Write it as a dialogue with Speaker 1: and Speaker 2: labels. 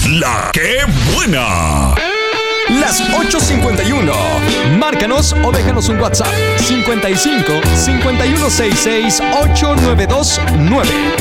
Speaker 1: La que buena.
Speaker 2: Las 8:51. Márcanos o déjanos un WhatsApp 55 5166 8929.